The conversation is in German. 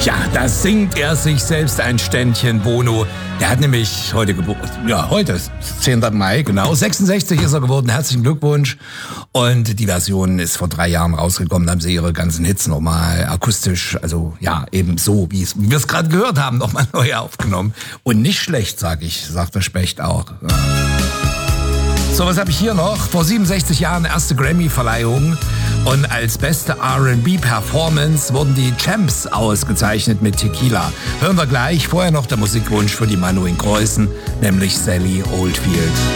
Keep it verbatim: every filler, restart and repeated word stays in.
Ja, da singt er sich selbst ein Ständchen, Bono. Der hat nämlich heute Geburtstag, ja, heute ist zehnter Mai, genau, sechsundsechzig ist er geworden, herzlichen Glückwunsch. Und die Version ist vor drei Jahren rausgekommen, da haben sie ihre ganzen Hits nochmal akustisch, also ja, eben so, wie wir es gerade gehört haben, nochmal neu aufgenommen. Und nicht schlecht, sag ich, sagt der Specht auch. Ja. So, was habe ich hier noch? Vor siebenundsechzig Jahren erste Grammy-Verleihung und als beste R and B-Performance wurden die Champs ausgezeichnet mit Tequila. Hören wir gleich, vorher noch der Musikwunsch für die Manu in Kreuzen, nämlich Sally Oldfield.